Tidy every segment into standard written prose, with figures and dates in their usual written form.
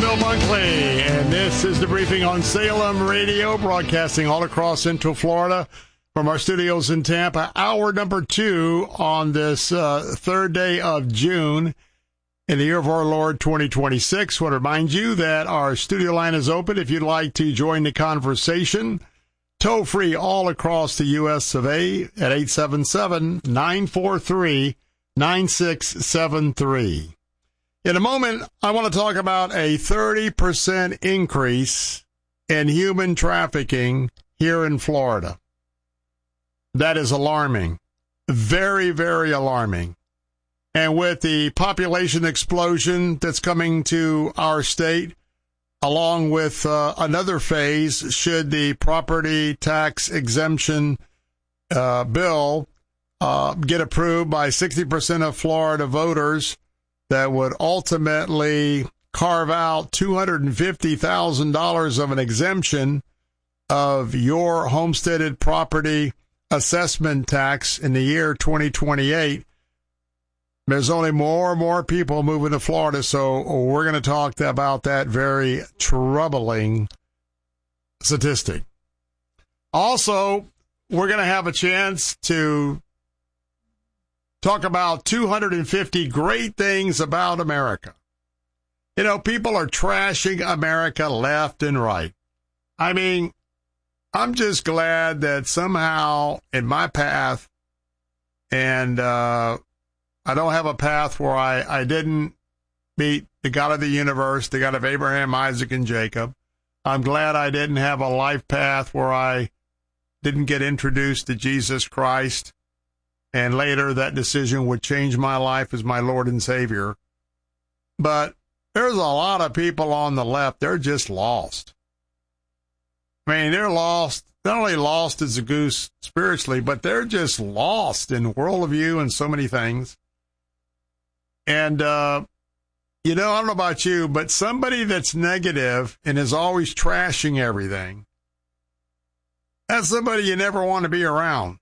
Bill Bunkley, and this is the briefing on Salem Radio, broadcasting all across Central Florida from our studios in Tampa. Hour number 2 on this third day of June in the year of our Lord 2026. I want to remind you that our studio line is open if you'd like to join the conversation. Toll free all across the U.S. of A at 877-943-9673. In a moment, I want to talk about a 30% increase in human trafficking here in Florida. That is alarming. Very, very alarming. And with the population explosion that's coming to our state, along with another phase, should the property tax exemption bill get approved by 60% of Florida voters, that would ultimately carve out $250,000 of an exemption of your homesteaded property assessment tax in the year 2028. There's only more and more people moving to Florida, so we're going to talk about that very troubling statistic. Also, we're going to have a chance to talk about 250 great things about America. You know, people are trashing America left and right. I mean, I'm just glad that somehow in my path, and I don't have a path where I didn't meet the God of the universe, the God of Abraham, Isaac, and Jacob. I'm glad I didn't have a life path where I didn't get introduced to Jesus Christ, and later that decision would change my life as my Lord and Savior. But there's a lot of people on the left, they're just lost. I mean, they're lost, not only lost as a goose spiritually, but they're just lost in worldview and so many things. And, you know, I don't know about you, but somebody that's negative and is always trashing everything, that's somebody you never want to be around.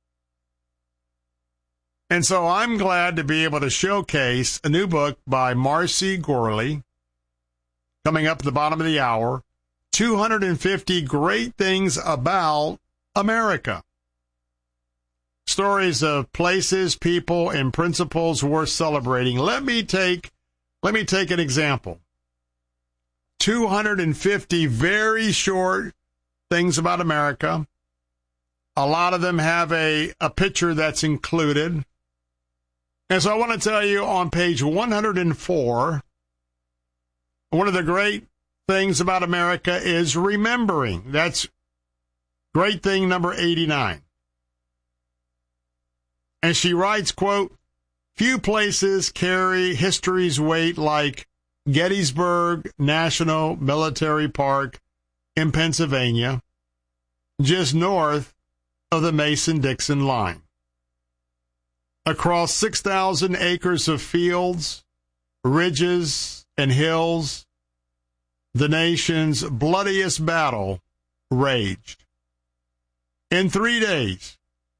And so I'm glad to be able to showcase a new book by Marcy Gorley, coming up at the bottom of the hour, 250 Great Things About America. Stories of places, people, and principles worth celebrating. Let me take an example. 250 very short things about America. A lot of them have a picture that's included. And so I want to tell you on page 104, one of the great things about America is remembering. That's great thing number 89. And she writes, quote, few places carry history's weight like Gettysburg National Military Park in Pennsylvania, just north of the Mason-Dixon line. Across 6,000 acres of fields, ridges, and hills, the nation's bloodiest battle raged. In 3 days,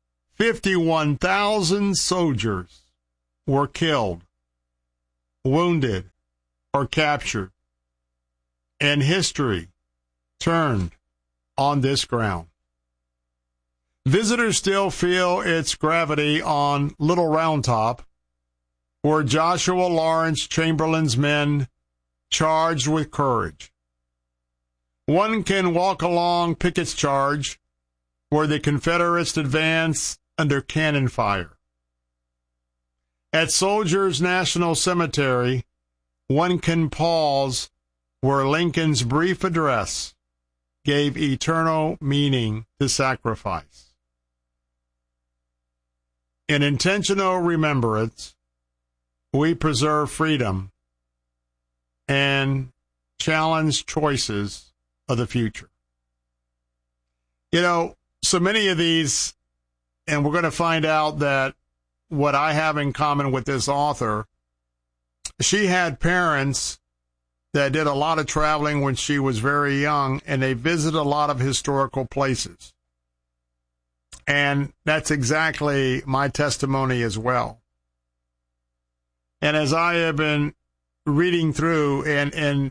51,000 soldiers were killed, wounded, or captured, and history turned on this ground. Visitors still feel its gravity on Little Round Top, where Joshua Lawrence Chamberlain's men charged with courage. One can walk along Pickett's Charge, where the Confederates advanced under cannon fire. At Soldiers National Cemetery, one can pause where Lincoln's brief address gave eternal meaning to sacrifice. In intentional remembrance, we preserve freedom and challenge choices of the future. You know, so many of these, and we're going to find out that what I have in common with this author, she had parents that did a lot of traveling when she was very young, and they visited a lot of historical places. And that's exactly my testimony as well. And as I have been reading through and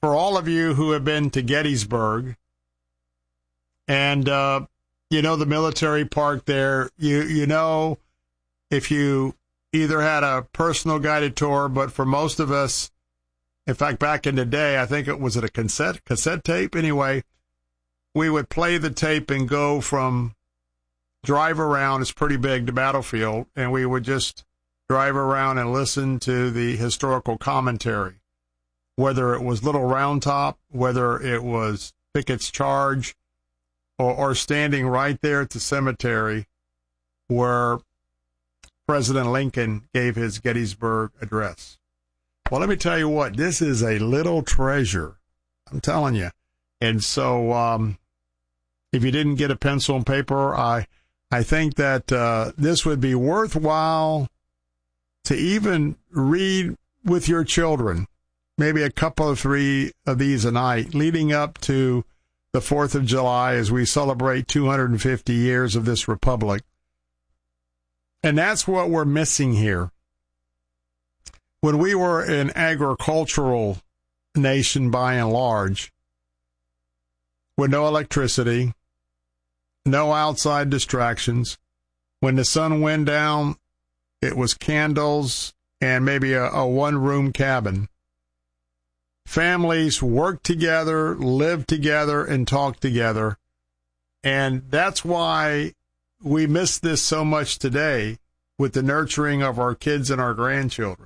for all of you who have been to Gettysburg, and you know the military park there, you know if you either had a personal guided tour, but for most of us, in fact, back in the day, I think it was a cassette tape. Anyway, we would play the tape and go from drive around. It's pretty big, the battlefield, and we would just drive around and listen to the historical commentary, whether it was Little Round Top, whether it was Pickett's Charge, or standing right there at the cemetery where President Lincoln gave his Gettysburg Address. Well, let me tell you what, this is a little treasure. I'm telling you. And so if you didn't get a pencil and paper, I think that this would be worthwhile to even read with your children, maybe a couple of 3 of these a night, leading up to the 4th of July as we celebrate 250 years of this republic. And that's what we're missing here. When we were an agricultural nation by and large, with no electricity, no outside distractions, when the sun went down, it was candles and maybe a one-room cabin. Families worked together, lived together, and talked together. And that's why we miss this so much today with the nurturing of our kids and our grandchildren.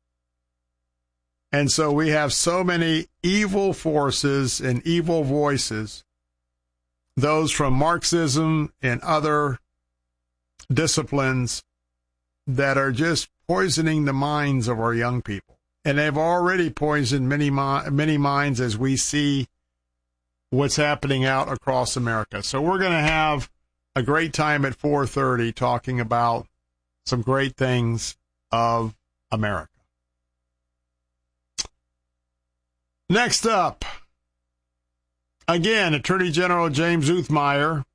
And so we have so many evil forces and evil voices, those from Marxism and other disciplines that are just poisoning the minds of our young people. And they've already poisoned many minds as we see what's happening out across America. So we're going to have a great time at 4:30 talking about some great things of America. Next up, again, Attorney General James Uthmeier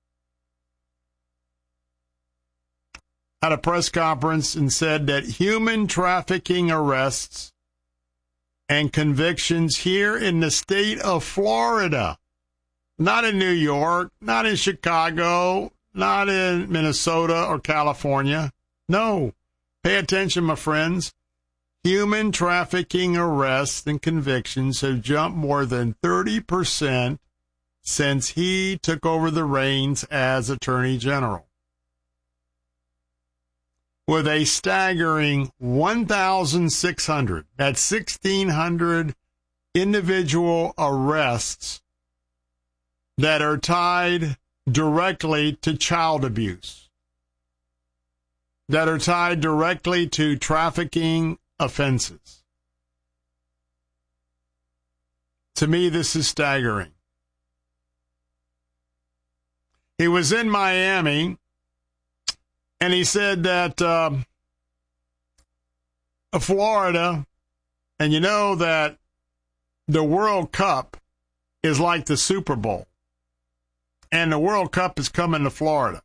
had a press conference and said that human trafficking arrests and convictions here in the state of Florida, not in New York, not in Chicago, not in Minnesota or California. No, pay attention, my friends. Human trafficking arrests and convictions have jumped more than 30% since he took over the reins as Attorney General, with a staggering 1,600, that's 1,600 individual arrests that are tied directly to child abuse, that are tied directly to trafficking offenses. To me, this is staggering. He was in Miami, and he said that Florida, and you know that the World Cup is like the Super Bowl, and the World Cup is coming to Florida.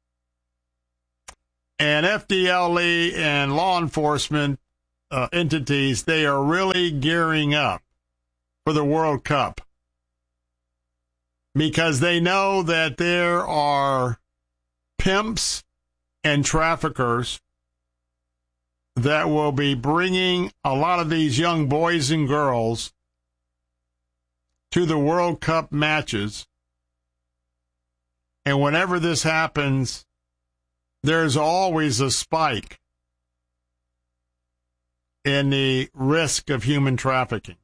And FDLE and law enforcement entities, they are really gearing up for the World Cup because they know that there are pimps and traffickers that will be bringing a lot of these young boys and girls to the World Cup matches. And whenever this happens, there's always a spike in the risk of human trafficking.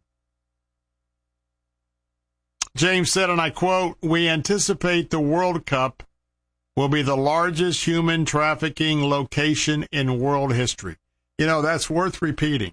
James said, and I quote, "We anticipate the World Cup will be the largest human trafficking location in world history." You know, that's worth repeating.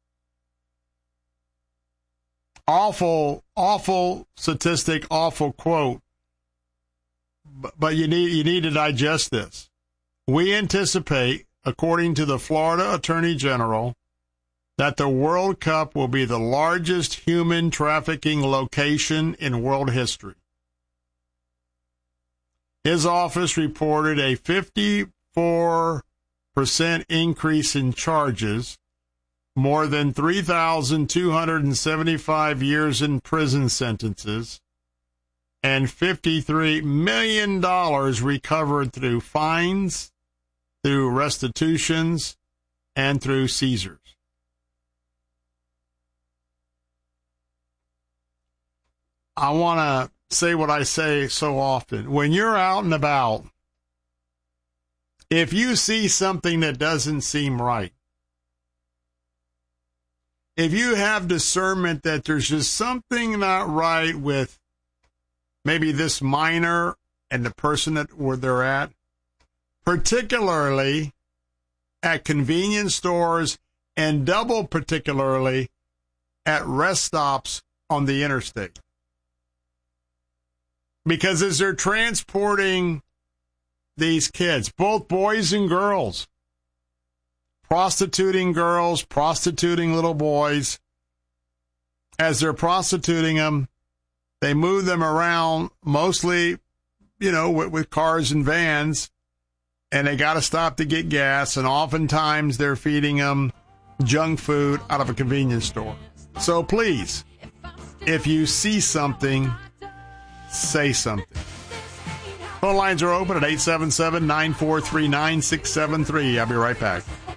Awful, awful statistic, awful quote. But you need to digest this. We anticipate, according to the Florida Attorney General, that the World Cup will be the largest human trafficking location in world history. His office reported a 54% increase in charges more than 3,275 years in prison sentences, and $53 million recovered through fines, through restitutions, and through seizures. I want to say what I say so often. When you're out and about, if you see something that doesn't seem right, if you have discernment that there's just something not right with maybe this minor and the person that where they're at, particularly at convenience stores and double particularly at rest stops on the interstate. Because as they're transporting these kids, both boys and girls, prostituting girls, prostituting little boys, as they're prostituting them, they move them around mostly, with cars and vans, and they got to stop to get gas, and oftentimes they're feeding them junk food out of a convenience store. So please, if you see something, say something. Phone lines are open at 877-943-9673. I'll be right back.